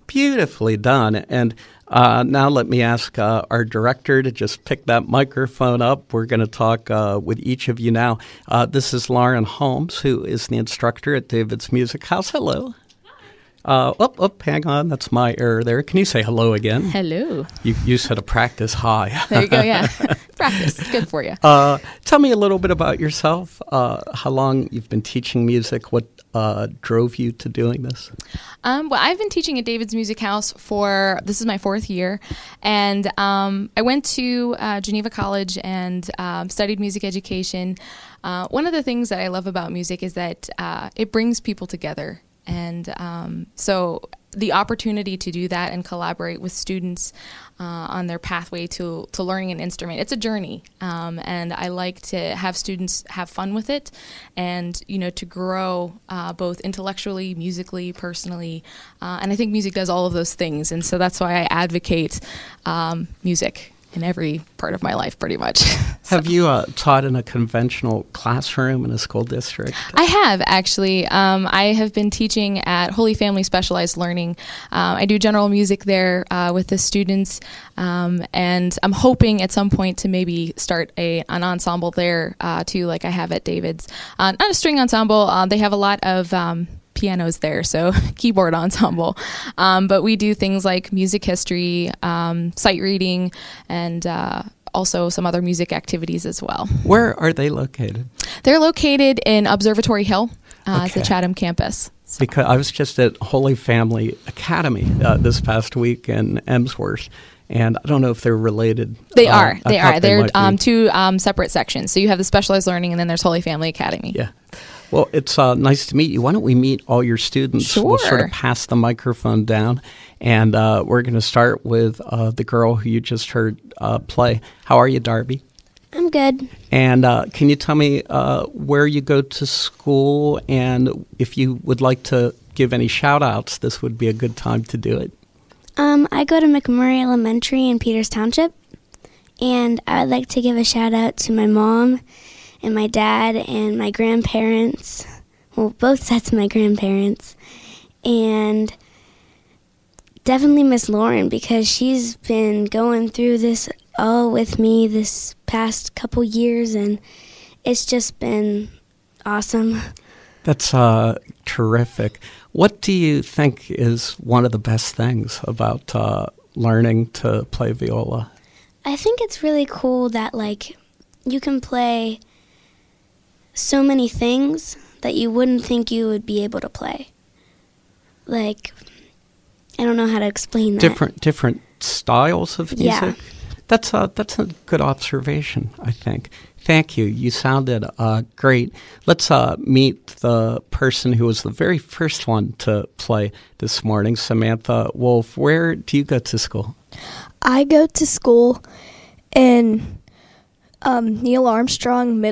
Beautifully done. And now let me ask our director to just pick that microphone up. We're going to talk with each of you now. This is Lauren Holmes, who is the instructor at David's Music House. Hello. Hang on. That's my error there. Can you say hello again? Hello. You said a practice hi. There you go, yeah. Practice. Good for you. Tell me a little bit about yourself, how long you've been teaching music, what drove you to doing this? Well, I've been teaching at David's Music House this is my 4th year, and I went to Geneva College and studied music education. One of the things that I love about music is that it brings people together. And so the opportunity to do that and collaborate with students on their pathway to learning an instrument, it's a journey. And I like to have students have fun with it and, to grow both intellectually, musically, personally. And I think music does all of those things. And so that's why I advocate music in every part of my life, pretty much. Have you taught in a conventional classroom in a school district? I have, actually. I have been teaching at Holy Family Specialized Learning. I do general music there with the students, and I'm hoping at some point to maybe start an ensemble there, too, like I have at David's. Not a string ensemble. They have a lot of pianos there, so keyboard ensemble. But we do things like music history, sight reading, and also some other music activities as well. Where are they located? They're located in Observatory Hill. It's the Chatham campus. So. Because I was just at Holy Family Academy this past week in Emsworth, and I don't know if they're related. They are. They're two separate sections. So you have the specialized learning, and then there's Holy Family Academy. Yeah. Well, it's nice to meet you. Why don't we meet all your students? Sure. We'll sort of pass the microphone down, and we're going to start with the girl who you just heard play. How are you, Darby? I'm good. And can you tell me where you go to school, and if you would like to give any shout-outs, this would be a good time to do it. I go to McMurray Elementary in Peters Township, and I would like to give a shout-out to my mom and my dad and my grandparents, well, both sets of my grandparents, and definitely Miss Lauren, because she's been going through this all with me this past couple years, and it's just been awesome. That's terrific. What do you think is one of the best things about learning to play viola? I think it's really cool that, you can play so many things that you wouldn't think you would be able to play. I don't know how to explain that. Different styles of music? Yeah. That's a good observation, I think. Thank you. You sounded great. Let's meet the person who was the very first one to play this morning, Samantha Wolf. Where do you go to school? I go to school in Neil Armstrong Middle